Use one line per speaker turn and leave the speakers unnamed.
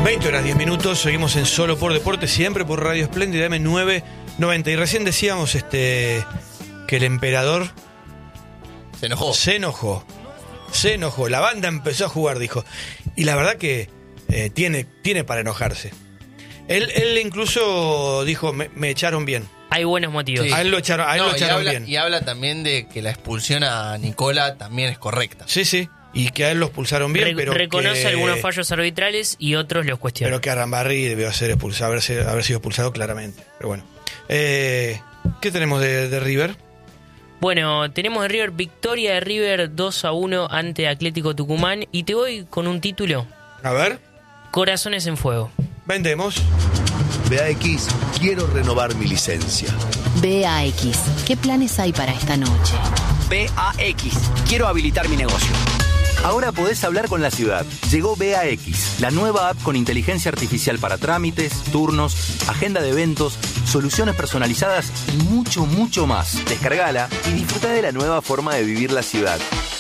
20:10, seguimos en Solo por Deporte, siempre por Radio Espléndida M990. Y recién decíamos que el emperador se enojó. La banda empezó a jugar, dijo. Y la verdad que tiene para enojarse. Él incluso dijo, me echaron bien.
Hay buenos motivos.
Sí. A él lo echaron bien.
Y habla también de que la expulsión a Nicola también es correcta.
Sí. Y que a él lo expulsaron bien, pero
reconoce algunos fallos arbitrales y otros los cuestiona.
Pero que Arambarri debió haber sido expulsado claramente. Pero bueno. ¿Qué tenemos de River?
Bueno, tenemos de River, victoria de River 2-1 ante Atlético Tucumán. Y te voy con un título.
A ver.
Corazones en fuego.
Vendemos.
BAX, quiero renovar mi licencia.
BAX, ¿qué planes hay para esta noche?
BAX, quiero habilitar mi negocio.
Ahora podés hablar con la ciudad. Llegó BAX, la nueva app con inteligencia artificial para trámites, turnos, agenda de eventos, soluciones personalizadas y mucho, mucho más. Descargala y disfruta de la nueva forma de vivir la ciudad.